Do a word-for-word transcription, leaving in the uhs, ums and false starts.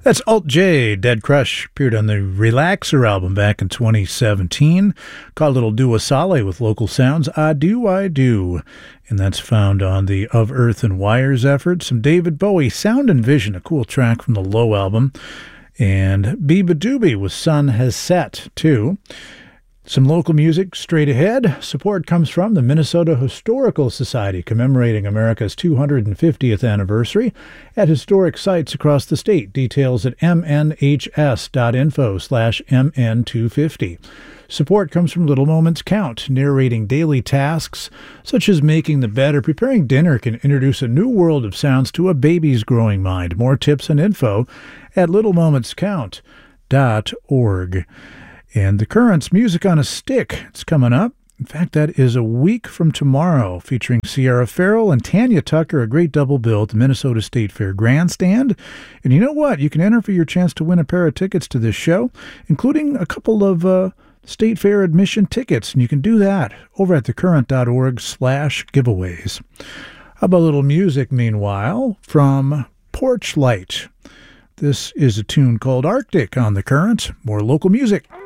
That's Alt J, Dead Crush, appeared on the Relaxer album back in twenty seventeen, called Little Dua Sale with local sounds, I Do, I Do. And that's found on the Of Earth and Wires effort. Some David Bowie, Sound and Vision, a cool track from the Low album. And Biba Doobie with Sun Has Set, too. Some local music straight ahead. Support comes from the Minnesota Historical Society, commemorating America's two hundred fiftieth anniversary at historic sites across the state. Details at mnhs.info slash mn250. Support comes from Little Moments Count, narrating daily tasks such as making the bed or preparing dinner can introduce a new world of sounds to a baby's growing mind. More tips and info at little moments count dot org. And The Currents, Music on a Stick, it's coming up. In fact, that is a week from tomorrow, featuring Sierra Farrell and Tanya Tucker, a great double bill at the Minnesota State Fair Grandstand. And you know what? You can enter for your chance to win a pair of tickets to this show, including a couple of uh, State Fair admission tickets. And you can do that over at thecurrent.org slash giveaways. How about a little music, meanwhile, from Porch Light? This is a tune called Arctic on The Current. More local music.